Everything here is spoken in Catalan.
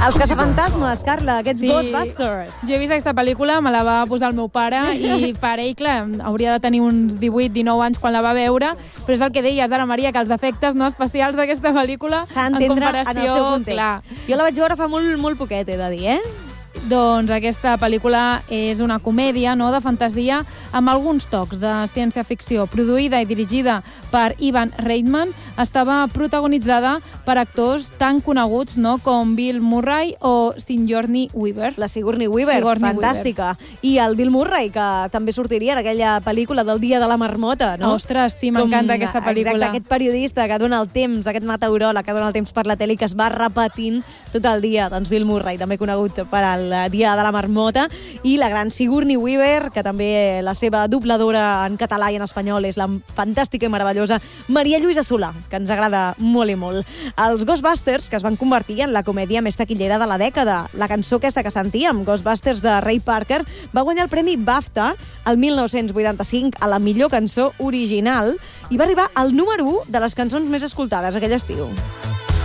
Els caçafantasmes, Carla, aquests Ghostbusters. Jo he vist aquesta pel·lícula, me la va posar el meu pare i per ell, clar, hauria de tenir uns 18-19 anys quan la va veure, però és el que deies ara, Maria, que els efectes no especials d'aquesta pel·lícula en comparació... en el seu context. Clar. Jo la vaig veure fa molt poquet, he de dir, Doncs aquesta pel·lícula és una comèdia, no?, de fantasia amb alguns tocs de ciència-ficció. Produïda i dirigida per Ivan Reitman, estava protagonitzada per actors tan coneguts, no?, com Bill Murray o Sigourney Weaver. La Sigourney Weaver, fantàstica. I el Bill Murray, que també sortiria en aquella pel·lícula del Dia de la Marmota, no? Ostres, sí, m'encanta aquesta pel·lícula. Exacte, aquest periodista que dona el temps, aquest meteoròleg que dona el temps per la tele i que es va repetint tot el dia. Doncs Bill Murray, també conegut per al Dia de la Marmota, i la gran Sigourney Weaver, que també la seva dobladora en català i en espanyol és la fantàstica i meravellosa Maria Lluïsa Solà, que ens agrada molt i molt. Els Ghostbusters, que es van convertir en la comèdia més taquillera de la dècada. La cançó aquesta que sentíem, Ghostbusters de Ray Parker, va guanyar el Premi BAFTA el 1985 a la millor cançó original i va arribar al número 1 de les cançons més escoltades aquell estiu.